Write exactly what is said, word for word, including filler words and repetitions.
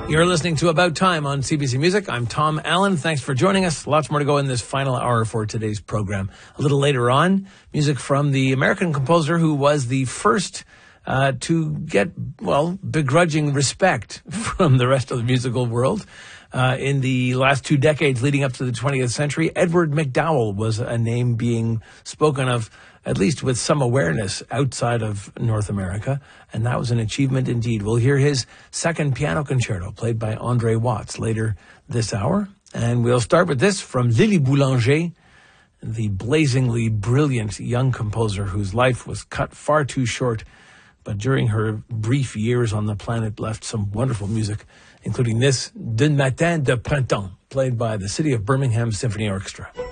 You're listening to About Time on C B C Music. I'm Tom Allen. Thanks for joining us. Lots more to go in this final hour for today's program. A little later on, music from the American composer who was the first uh, to get, well, begrudging respect from the rest of the musical world. Uh, in the last two decades leading up to the twentieth century, Edward MacDowell was a name being spoken of, at least with some awareness, outside of North America, and that was an achievement indeed. We'll hear his second piano concerto, played by Andre Watts, later this hour. And we'll start with this from Lily Boulanger, the blazingly brilliant young composer whose life was cut far too short, but during her brief years on the planet left some wonderful music, including this, D'un matin de printemps, played by the City of Birmingham Symphony Orchestra.